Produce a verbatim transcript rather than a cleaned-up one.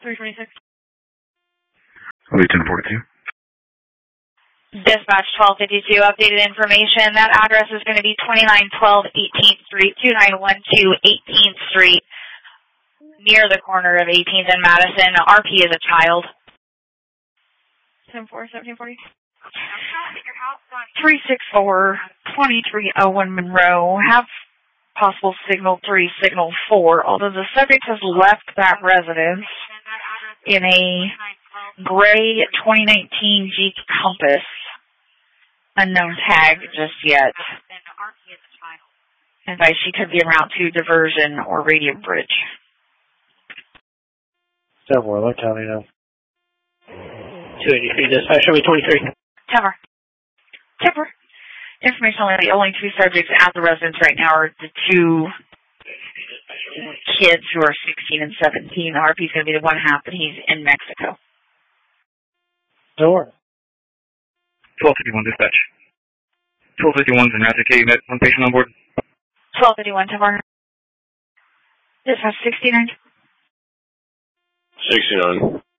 three twenty-six. I'll be ten forty-two. Dispatch twelve fifty-two, updated information. That address is going to be twenty-nine twelve eighteenth Street, two nine one two eighteenth Street, near the corner of eighteenth and Madison. R P is a child. ten four, seventeen forty. three six four, twenty-three oh one Monroe. Have possible signal three, signal four, although the subject has left that residence in a gray twenty nineteen Jeep Compass. Unknown tag just yet. Advice she could be en route to diversion or Radio Bridge. ten four, let County know. two eighty-three, dispatch, show me twenty-three. Timber. Timber. Information only, the only two subjects at the residence right now are the two kids who are sixteen and seventeen. R P is going to be the one half, but he's in Mexico. Door. twelve fifty-one dispatch. twelve fifty-one is an Magic you met one patient on board. twelve fifty-one, Timber. Dispatch sixty-nine. sixty-nine.